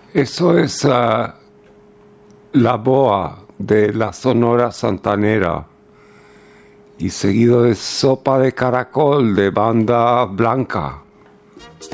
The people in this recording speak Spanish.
Eso es La Boa de la Sonora Santanera y seguido de Sopa de Caracol de Banda Blanca.